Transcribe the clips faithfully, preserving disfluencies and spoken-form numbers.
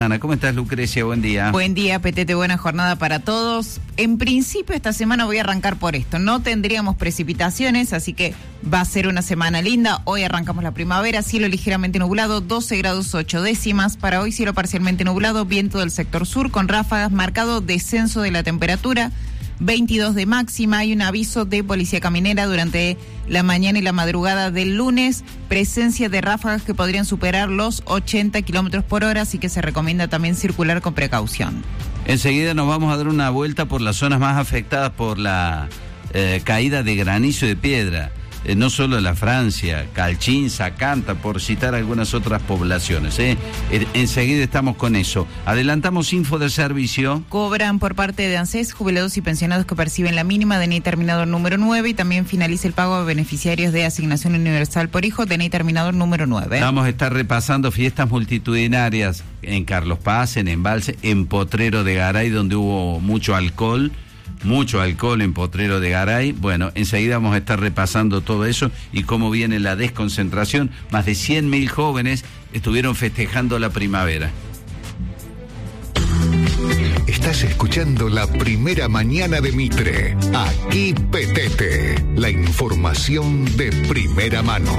Ana, ¿cómo estás, Lucrecia? Buen día. Buen día, Petete, buena jornada para todos. En principio, esta semana voy a arrancar por esto. No tendríamos precipitaciones, así que va a ser una semana linda. Hoy arrancamos la primavera, cielo ligeramente nublado, doce grados ocho décimas. Para hoy, cielo parcialmente nublado, viento del sector sur con ráfagas, marcado descenso de la temperatura, veintidós de máxima. Hay un aviso de policía caminera durante la mañana y la madrugada del lunes, presencia de ráfagas que podrían superar los ochenta kilómetros por hora, así que se recomienda también circular con precaución. Enseguida nos vamos a dar una vuelta por las zonas más afectadas por la eh, caída de granizo y de piedra. Eh, no solo la Francia, Calchín, Sacanta, por citar algunas otras poblaciones. ¿eh? Eh, enseguida estamos con eso. Adelantamos info de servicio. Cobran por parte de ANSES jubilados y pensionados que perciben la mínima D N I terminador número nueve y también finaliza el pago a beneficiarios de asignación universal por hijo, D N I terminador número nueve. Vamos a estar repasando fiestas multitudinarias en Carlos Paz, en Embalse, en Potrero de Garay, donde hubo mucho alcohol. Mucho alcohol en Potrero de Garay. Bueno, enseguida vamos a estar repasando todo eso y cómo viene la desconcentración. Más de cien mil jóvenes estuvieron festejando la primavera. Estás escuchando la primera mañana de Mitre. Aquí Petete, la información de primera mano.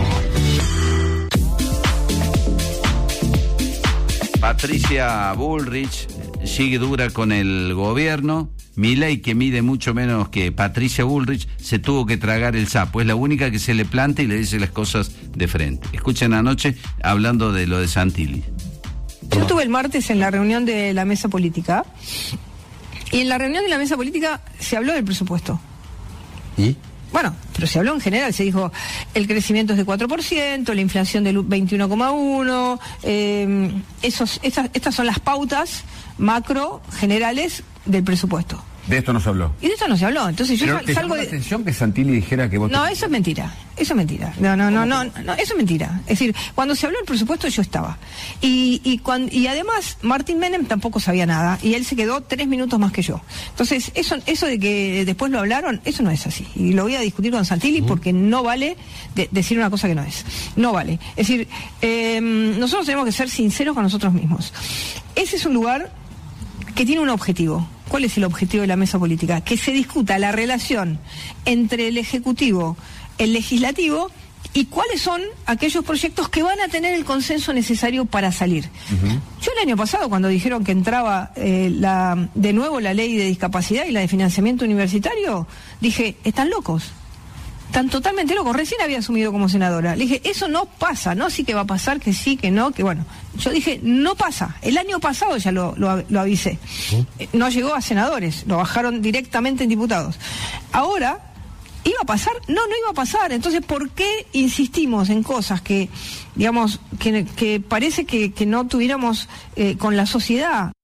Patricia Bullrich sigue dura con el gobierno. Milei, que mide mucho menos que Patricia Bullrich, se tuvo que tragar el sapo. Es la única que se le planta y le dice las cosas de frente. Escuchen anoche hablando de lo de Santilli. Yo estuve el martes en la reunión de la mesa política y en la reunión de la mesa política se habló del presupuesto. ¿Y? Bueno, pero se habló en general, se dijo el crecimiento es de cuatro por ciento, la inflación del veintiuno coma uno por ciento, eh, esos, estas, estas son las pautas macro generales del presupuesto. De esto no se habló. Y de esto no se habló, entonces yo Pero sal, ¿te salgo llamó de... la atención que Santilli dijera que vos... No, eso es mentira, eso es mentira. No, no, no, no, no, eso es mentira. Es decir, cuando se habló del presupuesto yo estaba. Y y, cuando, y además Martín Menem tampoco sabía nada, y él se quedó tres minutos más que yo. Entonces, eso eso de que después lo hablaron, eso no es así. Y lo voy a discutir con Santilli porque no vale de, decir una cosa que no es. No vale. Es decir, eh, nosotros tenemos que ser sinceros con nosotros mismos. Ese es un lugar que tiene un objetivo. ¿Cuál es el objetivo de la mesa política? Que se discuta la relación entre el Ejecutivo, el Legislativo y cuáles son aquellos proyectos que van a tener el consenso necesario para salir. Uh-huh. Yo el año pasado, cuando dijeron que entraba eh, la, de nuevo la ley de discapacidad y la de financiamiento universitario, dije, están locos. Están totalmente locos. Recién había asumido como senadora. Le dije, eso no pasa, no sí que va a pasar, que sí, que no, que bueno. Yo dije, no pasa. El año pasado ya lo, lo, lo avisé. ¿Sí? No llegó a senadores, lo bajaron directamente en diputados. Ahora, ¿iba a pasar? No, no iba a pasar. Entonces, ¿por qué insistimos en cosas que, digamos, que, que parece que, que no tuviéramos eh, con la sociedad?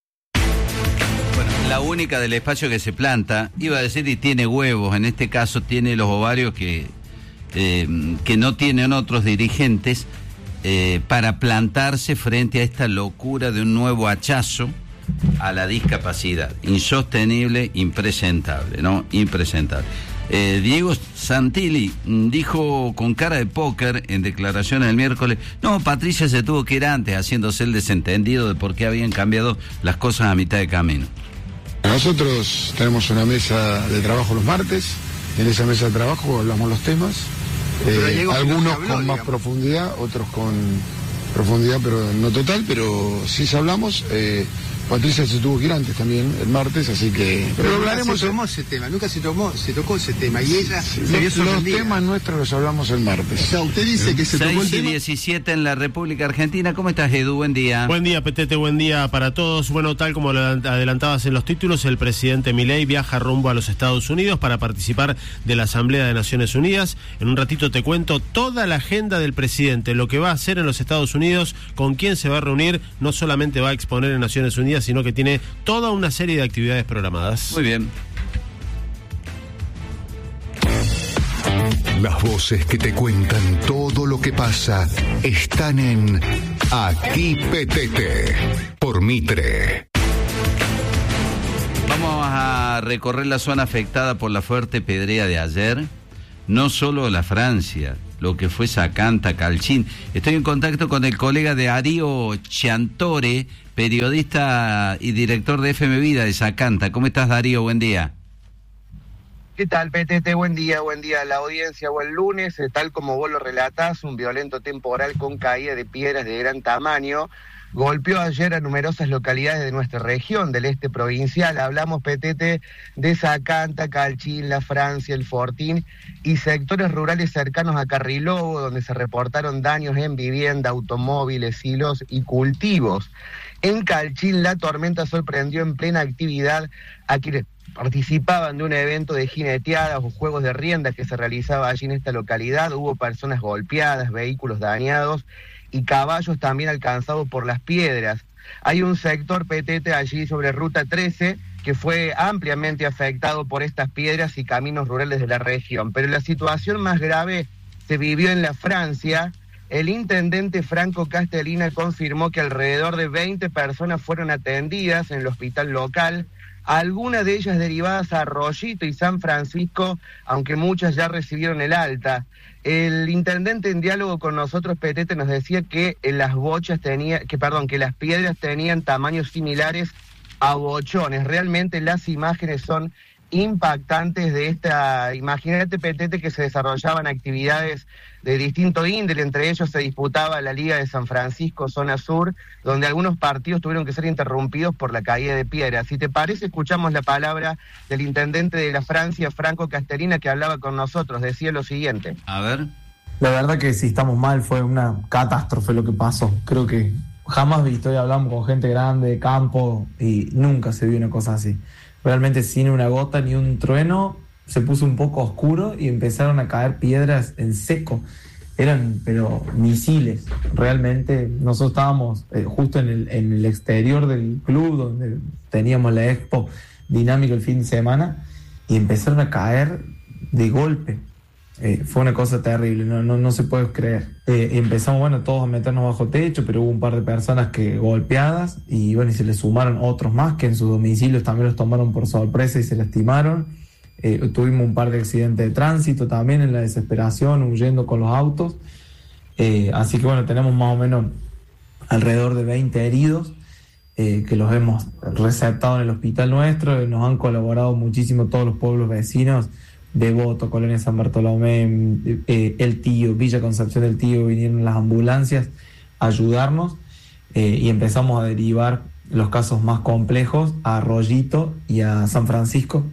La única del espacio que se planta, iba a decir, y tiene huevos, en este caso tiene los ovarios que, eh, que no tienen otros dirigentes, eh, para plantarse frente a esta locura de un nuevo hachazo a la discapacidad. Insostenible, impresentable, ¿no? Impresentable. Eh, Diego Santilli dijo con cara de póker en declaraciones el miércoles, no, Patricia se tuvo que ir antes, haciéndose el desentendido de por qué habían cambiado las cosas a mitad de camino. Nosotros tenemos una mesa de trabajo los martes, en esa mesa de trabajo hablamos los temas, eh, algunos habló, con más digamos. profundidad, otros con profundidad pero no total, pero sí se hablamos. Eh, Patricia se tuvo que ir antes también, el martes, así que... Pero, pero hablaremos... se tomó ese tema, nunca se tomó, se tocó ese tema, y ella... Sí, se los, los temas nuestros los hablamos el martes. O sea, usted dice ¿Eh? que se tocó el tema... seis y diecisiete en la República Argentina. ¿Cómo estás, Edu? Buen día. Buen día, Petete, buen día para todos. Bueno, tal como lo adelantabas en los títulos, el presidente Milei viaja rumbo a los Estados Unidos para participar de la Asamblea de Naciones Unidas. En un ratito te cuento toda la agenda del presidente, lo que va a hacer en los Estados Unidos, con quién se va a reunir. No solamente va a exponer en Naciones Unidas, sino que tiene toda una serie de actividades programadas. Muy bien. Las voces que te cuentan todo lo que pasa están en Aquí Petete, por Mitre. Vamos a recorrer la zona afectada por la fuerte pedrea de ayer. No solo la Francia, lo que fue Sacanta, Calchín. Estoy en contacto con el colega de Darío Chiantore, periodista y director de F M Vida de Sacanta. ¿Cómo estás, Darío? Buen día. ¿Qué tal, Petete? Buen día, buen día a la audiencia. Buen lunes, eh, tal como vos lo relatás, un violento temporal con caída de piedras de gran tamaño golpeó ayer a numerosas localidades de nuestra región, del este provincial. Hablamos, Petete, de Sacanta, Calchín, La Francia, El Fortín y sectores rurales cercanos a Carrilobo, donde se reportaron daños en vivienda, automóviles, silos y cultivos. En Calchín, la tormenta sorprendió en plena actividad a quienes participaban de un evento de jineteadas o juegos de riendas que se realizaba allí en esta localidad. Hubo personas golpeadas, vehículos dañados y caballos también alcanzados por las piedras. Hay un sector, Petete, allí sobre Ruta trece que fue ampliamente afectado por estas piedras y caminos rurales de la región. Pero la situación más grave se vivió en La Francia. El intendente Franco Castellina confirmó que alrededor de veinte personas fueron atendidas en el hospital local, algunas de ellas derivadas a Arroyito y San Francisco, aunque muchas ya recibieron el alta. El intendente, en diálogo con nosotros, Petete, nos decía que las bochas tenía, que perdón, que las piedras tenían tamaños similares a bochones. Realmente las imágenes son impactantes de esta. Imagínate, Petete, que se desarrollaban actividades de distinto índole, entre ellos se disputaba la Liga de San Francisco, zona sur, donde algunos partidos tuvieron que ser interrumpidos por la caída de piedras. Si te parece, escuchamos la palabra del intendente de La Francia, Franco Castellina, que hablaba con nosotros. Decía lo siguiente. A ver. La verdad que si estamos mal, fue una catástrofe lo que pasó. Creo que jamás visto, y hablamos con gente grande de campo, y nunca se vio una cosa así. Realmente sin una gota ni un trueno, se puso un poco oscuro y empezaron a caer piedras en seco. Eran, pero misiles. Realmente nosotros estábamos eh, justo en el, en el exterior del club, donde teníamos la expo dinámica el fin de semana, y empezaron a caer de golpe. Eh, fue una cosa terrible, no, no, no se puede creer. Eh, empezamos, bueno, todos a meternos bajo techo, pero hubo un par de personas que golpeadas, y bueno, y se les sumaron otros más que en sus domicilios también los tomaron por sorpresa y se lastimaron. Eh, tuvimos un par de accidentes de tránsito también en la desesperación, huyendo con los autos. Eh, así que bueno, tenemos más o menos alrededor de veinte heridos, eh, que los hemos receptado en el hospital nuestro. Nos han colaborado muchísimo todos los pueblos vecinos, Devoto, Colonia San Bartolomé, eh, El Tío, Villa Concepción del Tío, vinieron las ambulancias a ayudarnos, eh, y empezamos a derivar los casos más complejos a Arroyito y a San Francisco,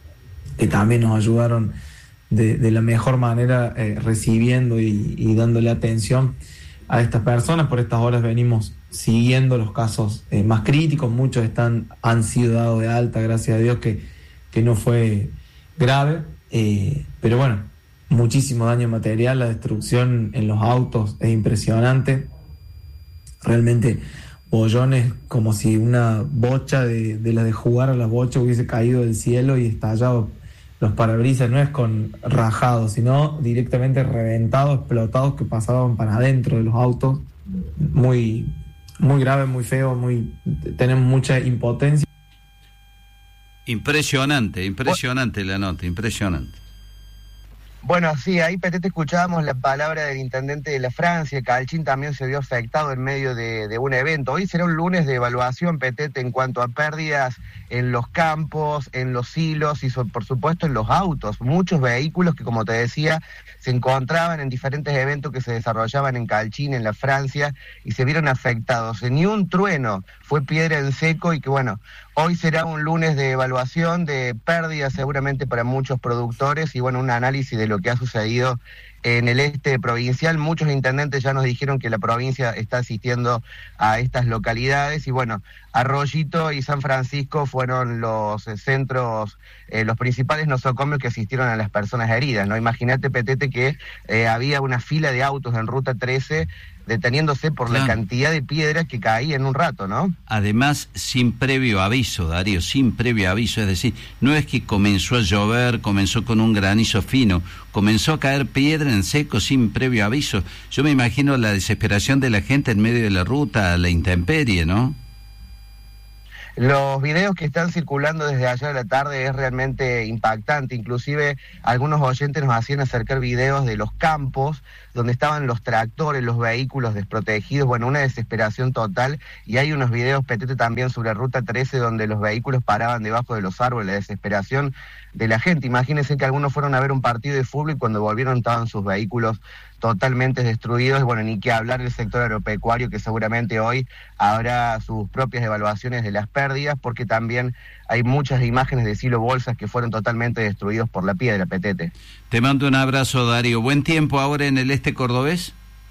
que también nos ayudaron de, de la mejor manera, eh, recibiendo y, y dándole atención a estas personas. Por estas horas venimos siguiendo los casos eh, más críticos, muchos están han sido dados de alta, gracias a Dios que, que no fue grave. Eh, pero bueno, muchísimo daño material, la destrucción en los autos es impresionante, realmente bollones como si una bocha de, de la de jugar a las bochas hubiese caído del cielo y estallado los parabrisas, no es con rajados, sino directamente reventados, explotados, que pasaban para adentro de los autos. Muy, muy grave, muy feo, muy tenemos mucha impotencia. Impresionante, impresionante la nota, impresionante. Bueno, sí, ahí, Petete, escuchábamos la palabra del intendente de La Francia. Calchín también se vio afectado en medio de, de un evento. Hoy será un lunes de evaluación, Petete, en cuanto a pérdidas en los campos, en los silos y, so, por supuesto, en los autos. Muchos vehículos que, como te decía, se encontraban en diferentes eventos que se desarrollaban en Calchín, en La Francia, y se vieron afectados. Ni un trueno, fue piedra en seco, y que, bueno, hoy será un lunes de evaluación, de pérdidas seguramente para muchos productores, y bueno, un análisis de lo que ha sucedido en el este provincial. Muchos intendentes ya nos dijeron que la provincia está asistiendo a estas localidades, y bueno, Arroyito y San Francisco fueron los centros, eh, los principales nosocomios que asistieron a las personas heridas, ¿no? Imagínate, Petete, que eh, había una fila de autos en Ruta trece deteniéndose por claro. la cantidad de piedras que caía en un rato, ¿no? Además, sin previo aviso, Darío, sin previo aviso, es decir, no es que comenzó a llover, comenzó con un granizo fino, comenzó a caer piedra en seco sin previo aviso. Yo me imagino la desesperación de la gente en medio de la ruta, la intemperie, ¿no? Los videos que están circulando desde ayer a la tarde es realmente impactante, inclusive algunos oyentes nos hacían acercar videos de los campos donde estaban los tractores, los vehículos desprotegidos, bueno, una desesperación total, y hay unos videos, Petete, también sobre Ruta trece donde los vehículos paraban debajo de los árboles, la desesperación de la gente. Imagínense que algunos fueron a ver un partido de fútbol y cuando volvieron estaban sus vehículos totalmente destruidos, bueno, ni que hablar del sector agropecuario, que seguramente hoy habrá sus propias evaluaciones de las pérdidas, porque también hay muchas imágenes de silo bolsas que fueron totalmente destruidos por la piedra, Petete. Te mando un abrazo, Darío. ¿Buen tiempo ahora en el este cordobés?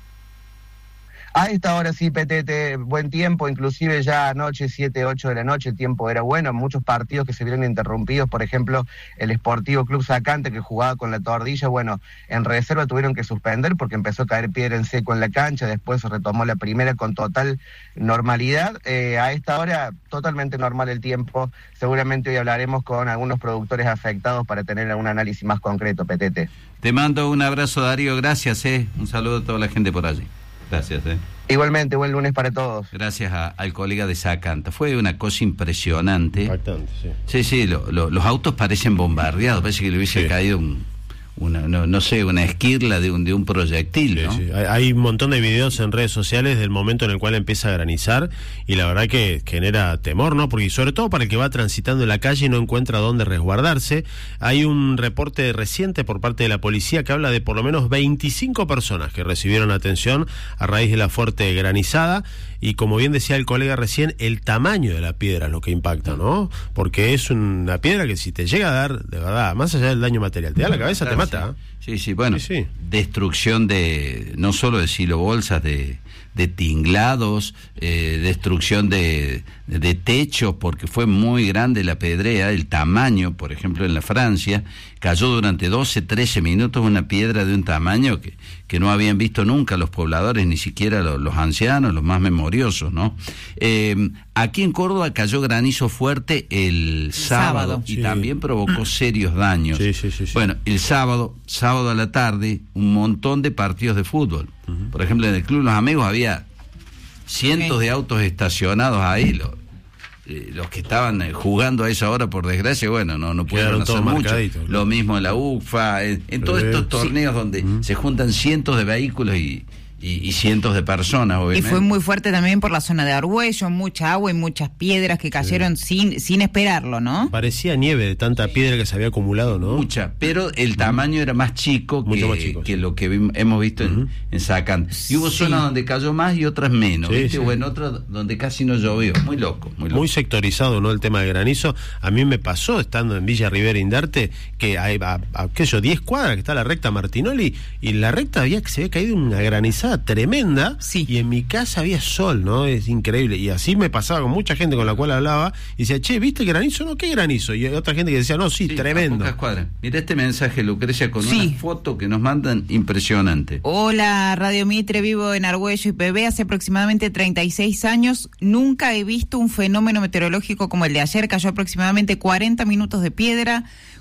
A esta hora sí, Petete, buen tiempo, inclusive ya anoche, siete, ocho de la noche, el tiempo era bueno, muchos partidos que se vieron interrumpidos, por ejemplo, el Sportivo Club Sacante, que jugaba con la Tordilla, bueno, en reserva tuvieron que suspender porque empezó a caer piedra en seco en la cancha, después se retomó la primera con total normalidad. Eh, a esta hora, totalmente normal el tiempo, seguramente hoy hablaremos con algunos productores afectados para tener un análisis más concreto, Petete. Te mando un abrazo, Darío, gracias, eh. Un saludo a toda la gente por allí. Gracias, eh. Igualmente, buen lunes para todos. Gracias a, al colega de Sacanta. Fue una cosa impresionante. Impactante, sí. Sí, sí, lo, lo, los autos parecen bombardeados, parece que le hubiese sí. caído un, una, no, no sé, una esquirla de un, de un proyectil, sí, ¿no? Sí. Hay, hay un montón de videos en redes sociales del momento en el cual empieza a granizar y la verdad que genera temor, ¿no? Porque sobre todo para el que va transitando en la calle y no encuentra dónde resguardarse. Hay un reporte reciente por parte de la policía que habla de por lo menos veinticinco personas que recibieron atención a raíz de la fuerte granizada y como bien decía el colega recién, el tamaño de la piedra es lo que impacta, ¿no? Porque es una piedra que si te llega a dar, de verdad, más allá del daño material, te da la cabeza, te mata. Sí, sí, bueno, sí, sí. Destrucción de, no solo de silobolsas, de, de tinglados, eh, destrucción de, de techos, porque fue muy grande la pedrea, el tamaño, por ejemplo, en la Francia, cayó durante doce, trece minutos una piedra de un tamaño que, que no habían visto nunca los pobladores, ni siquiera los, los ancianos, los más memoriosos, ¿no? Eh, aquí en Córdoba cayó granizo fuerte el sábado, sábado. y sí. también provocó serios daños. Sí, sí, sí, sí. Bueno, el sábado, sábado a la tarde, un montón de partidos de fútbol. Uh-huh. Por ejemplo, en el Club Los Amigos había cientos okay. de autos estacionados ahí, los, eh, los que estaban eh, jugando a esa hora, por desgracia, bueno, no, no pudieron hacer mucho. ¿No? Lo mismo en la U F A, en, en todos eh, estos torneos sí. donde uh-huh. se juntan cientos de vehículos y... Y, y cientos de personas, obviamente. Y fue muy fuerte también por la zona de Argüello, mucha agua y muchas piedras que cayeron sí. sin sin esperarlo, ¿no? Parecía nieve de tanta piedra que se había acumulado, ¿no? Mucha, pero el tamaño era más chico que, más chico, que sí. lo que vi, hemos visto uh-huh. en, en Sacán. Y hubo sí. zonas donde cayó más y otras menos, sí, ¿viste? Sí. O en otras donde casi no llovió. Muy loco, muy loco. Muy sectorizado, ¿no? El tema del granizo. A mí me pasó, estando en Villa Rivera Indarte, que hay, a, a, qué sé yo, diez cuadras que está la recta Martinoli, y en la recta había que se había caído una granizada tremenda. Sí. Y en mi casa había sol, ¿no? Es increíble. Y así me pasaba con mucha gente con la cual hablaba y decía, che, ¿viste el granizo? No, ¿qué granizo? Y otra gente que decía, no, sí, sí tremendo. Mira este mensaje, Lucrecia, con sí. una foto que nos mandan impresionante. Hola, Radio Mitre, vivo en Argüello y P B hace aproximadamente treinta y seis años. Nunca he visto un fenómeno meteorológico como el de ayer. Cayó aproximadamente cuarenta minutos de piedra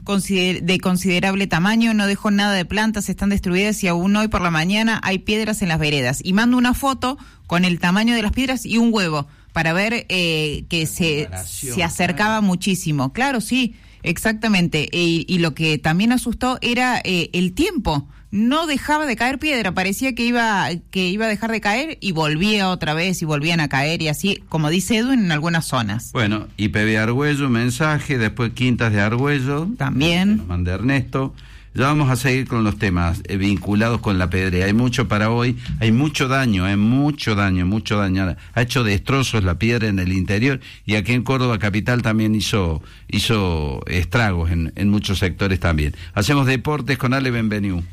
de considerable tamaño, no dejó nada de plantas, están destruidas y aún hoy por la mañana hay piedras en las veredas. Y mando una foto con el tamaño de las piedras y un huevo para ver eh, que se, se acercaba muchísimo. Claro, sí, exactamente. Y, y lo que también asustó era eh, el tiempo. No dejaba de caer piedra, parecía que iba que iba a dejar de caer y volvía otra vez y volvían a caer y así, como dice Edu, en algunas zonas. Bueno, I P B Argüello, mensaje, después Quintas de Argüello. También. Nos manda Ernesto. Ya vamos a seguir con los temas eh, vinculados con la pedrea. Hay mucho para hoy, hay mucho daño, eh, mucho daño, mucho daño. Ha hecho destrozos la piedra en el interior y aquí en Córdoba capital también hizo hizo estragos en, en muchos sectores también. Hacemos deportes con Ale Benveniu.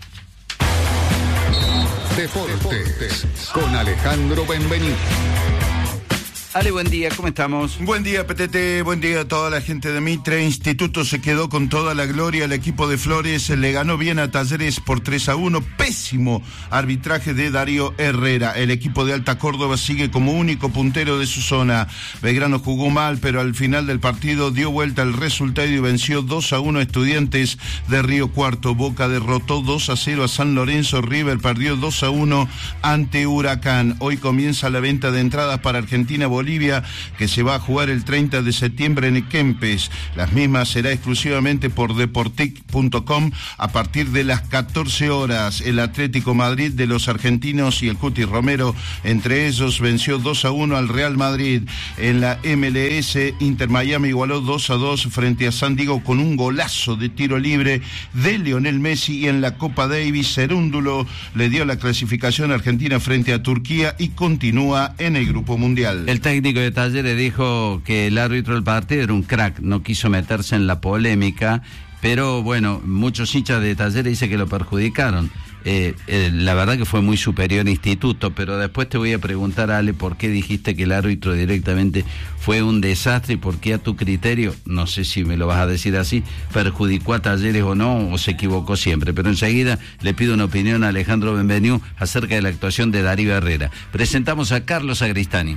Deportes con Alejandro Benvení. Ale, buen día, ¿cómo estamos? Buen día, P T T, buen día a toda la gente de Mitre. Instituto se quedó con toda la gloria, el equipo de Flores le ganó bien a Talleres por tres a uno, pésimo arbitraje de Darío Herrera. El equipo de Alta Córdoba sigue como único puntero de su zona. Belgrano jugó mal, pero al final del partido dio vuelta el resultado y venció dos a uno a Estudiantes de Río Cuarto. Boca derrotó dos a cero a San Lorenzo, River perdió dos a uno ante Huracán. Hoy comienza la venta de entradas para Argentina Bolivia Bolivia, que se va a jugar el treinta de septiembre en Kempes. Las mismas será exclusivamente por deportic punto com a partir de las catorce horas. El Atlético Madrid de los argentinos y el Cuti Romero, entre ellos, venció dos a uno al Real Madrid. En la M L S, Inter Miami igualó dos a dos frente a San Diego con un golazo de tiro libre de Lionel Messi, y en la Copa Davis, Cerúndulo le dio la clasificación a Argentina frente a Turquía y continúa en el Grupo Mundial. El técnico de Talleres dijo que el árbitro del partido era un crack, no quiso meterse en la polémica, pero bueno, muchos hinchas de Talleres dicen que lo perjudicaron. Eh, eh, la verdad que fue muy superior Instituto, pero después te voy a preguntar, Ale, por qué dijiste que el árbitro directamente fue un desastre y por qué a tu criterio, no sé si me lo vas a decir así, perjudicó a Talleres o no, o se equivocó siempre. Pero enseguida le pido una opinión a Alejandro Benveniu acerca de la actuación de Darío Herrera. Presentamos a Carlos Agristani.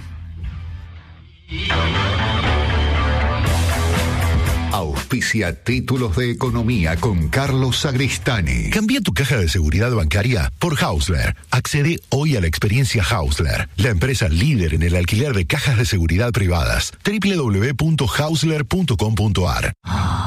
Auspicia Títulos de Economía con Carlos Agristani. Cambia tu caja de seguridad bancaria por Hausler. Accede hoy a la experiencia Hausler, la empresa líder en el alquiler de cajas de seguridad privadas. doble u doble u doble u punto hausler punto com punto a r.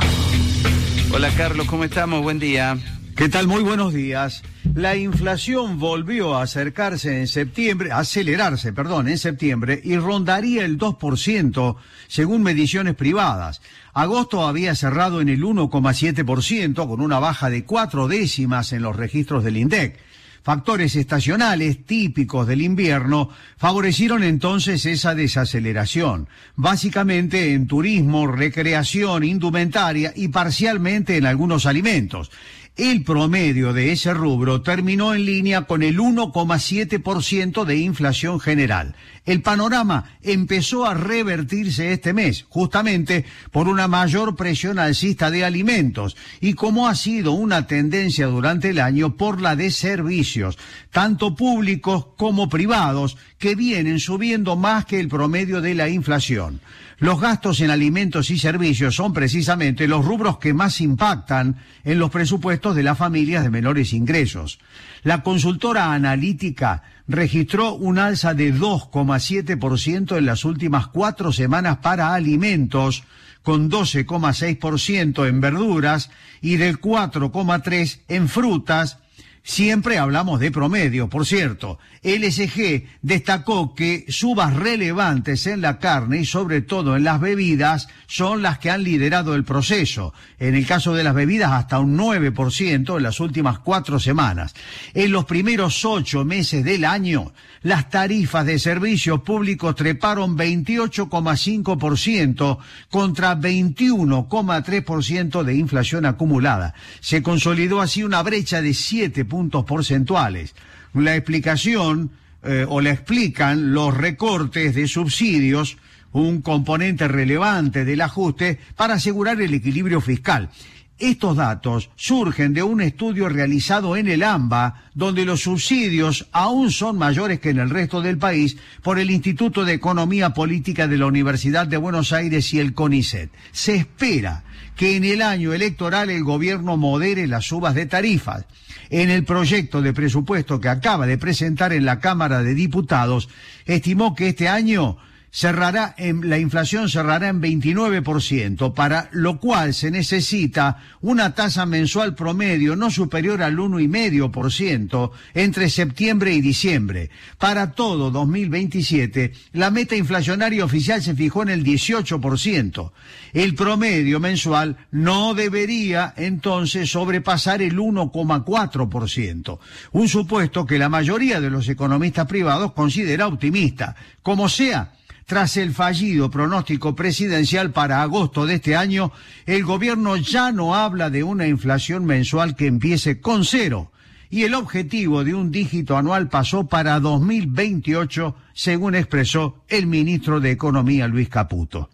Hola Carlos, ¿cómo estamos? Buen día. ¿Qué tal? Muy buenos días. La inflación volvió a acercarse en septiembre, a acelerarse, perdón, en septiembre, y rondaría el dos por ciento según mediciones privadas. Agosto había cerrado en el uno coma siete por ciento con una baja de cuatro décimas en los registros del INDEC. Factores estacionales típicos del invierno favorecieron entonces esa desaceleración, básicamente en turismo, recreación, indumentaria y parcialmente en algunos alimentos. El promedio de ese rubro terminó en línea con el uno coma siete por ciento de inflación general. El panorama empezó a revertirse este mes, justamente por una mayor presión alcista de alimentos y como ha sido una tendencia durante el año por la de servicios, tanto públicos como privados, que vienen subiendo más que el promedio de la inflación. Los gastos en alimentos y servicios son precisamente los rubros que más impactan en los presupuestos de las familias de menores ingresos. La consultora analítica registró un alza de dos coma siete por ciento en las últimas cuatro semanas para alimentos, con doce coma seis por ciento en verduras y del cuatro coma tres por ciento en frutas. Siempre hablamos de promedio, por cierto. L S G destacó que subas relevantes en la carne y sobre todo en las bebidas son las que han liderado el proceso. En el caso de las bebidas, hasta un nueve por ciento en las últimas cuatro semanas. En los primeros ocho meses del año, las tarifas de servicios públicos treparon veintiocho coma cinco por ciento contra veintiuno coma tres por ciento de inflación acumulada. Se consolidó así una brecha de siete puntos porcentuales. La explicación, eh, o la explican los recortes de subsidios, un componente relevante del ajuste para asegurar el equilibrio fiscal. Estos datos surgen de un estudio realizado en el AMBA, donde los subsidios aún son mayores que en el resto del país, por el Instituto de Economía Política de la Universidad de Buenos Aires y el CONICET. Se espera que en el año electoral el gobierno modere las subas de tarifas. En el proyecto de presupuesto que acaba de presentar en la Cámara de Diputados, estimó que este año cerrará en, la inflación cerrará en veintinueve por ciento, para lo cual se necesita una tasa mensual promedio no superior al uno coma cinco por ciento entre septiembre y diciembre. Para todo dos mil veintisiete, la meta inflacionaria oficial se fijó en el dieciocho por ciento. El promedio mensual no debería entonces sobrepasar el uno coma cuatro por ciento, un supuesto que la mayoría de los economistas privados considera optimista. Como sea, tras el fallido pronóstico presidencial para agosto de este año, el gobierno ya no habla de una inflación mensual que empiece con cero, y el objetivo de un dígito anual pasó para dos mil veintiocho, según expresó el ministro de Economía, Luis Caputo.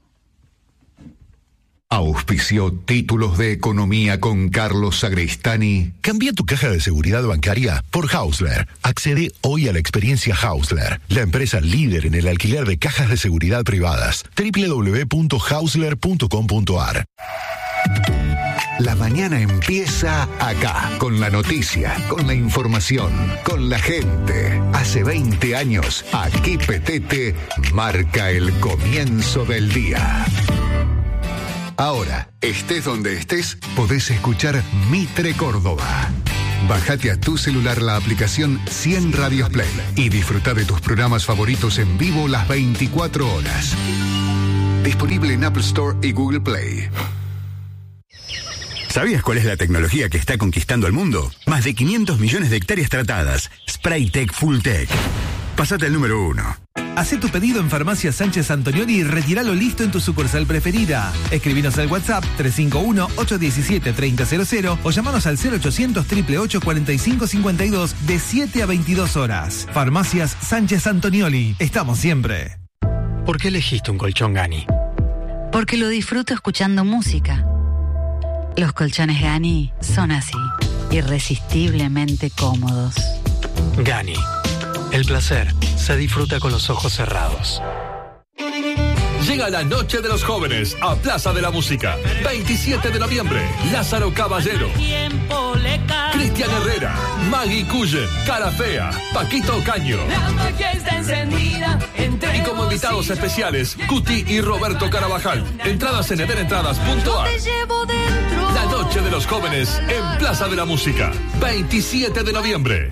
Auspició Títulos de Economía con Carlos Agristani. Cambia tu caja de seguridad bancaria por Hausler. Accede hoy a la experiencia Hausler, la empresa líder en el alquiler de cajas de seguridad privadas. doble u doble u doble u punto hausler punto com punto a r. La mañana empieza acá, con la noticia, con la información, con la gente. Hace veinte años, Aquí Petete marca el comienzo del día. Ahora, estés donde estés, podés escuchar Mitre Córdoba. Bájate a tu celular la aplicación cien Radios Play y disfruta de tus programas favoritos en vivo las veinticuatro horas. Disponible en Apple Store y Google Play. ¿Sabías cuál es la tecnología que está conquistando el mundo? Más de quinientos millones de hectáreas tratadas. Spraytec Fulltech. Pásate al número uno. Hacé tu pedido en Farmacia Sánchez Antonioli y retíralo listo en tu sucursal preferida. Escribinos al WhatsApp tres cinco uno, ocho uno siete, tres cero cero cero o llamanos al cero ochocientos, ocho ocho ocho, cuarenta y cinco cincuenta y dos de siete a veintidós horas. Farmacias Sánchez Antonioli. Estamos siempre. ¿Por qué elegiste un colchón Gani? Porque lo disfruto escuchando música. Los colchones Gani son así, irresistiblemente cómodos. Gani. El placer se disfruta con los ojos cerrados. Llega la Noche de los Jóvenes a Plaza de la Música. veintisiete de noviembre, Lázaro Caballero, Cristian Herrera, Maggie Cullen, Cara Fea, Paquito Caño. Y como invitados especiales, Cuti y Roberto Carabajal. Entradas en everentradas punto a r. La Noche de los Jóvenes en Plaza de la Música. veintisiete de noviembre.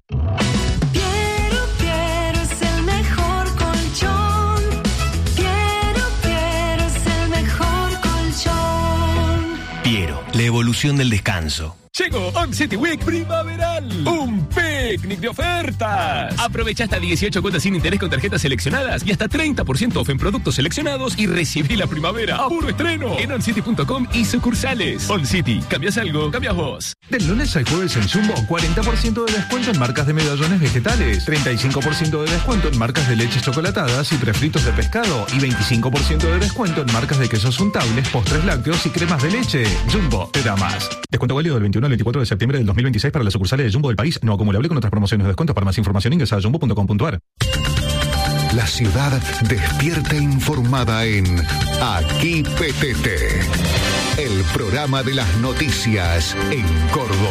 La evolución del descanso. Llegó On City Week primaveral. Un picnic de ofertas. Aprovecha hasta dieciocho cuotas sin interés con tarjetas seleccionadas y hasta treinta por ciento off en productos seleccionados y recibí la primavera a puro estreno en on city punto com y sucursales. On City, cambias algo, cambias vos. Del lunes al jueves en Jumbo, cuarenta por ciento de descuento en marcas de medallones vegetales, treinta y cinco por ciento de descuento en marcas de leches chocolatadas y prefritos de pescado y veinticinco por ciento de descuento en marcas de quesos untables, postres lácteos y cremas de leche. Jumbo, te da más. Descuento válido del veintiuno al veinticuatro de septiembre del dos mil veintiséis para las sucursales de Jumbo del país, no acumulable con otras promociones de descuentos. Para más información ingresa a jumbo punto com punto a r. La ciudad despierta informada en Aquí Petete, el programa de las noticias en Córdoba.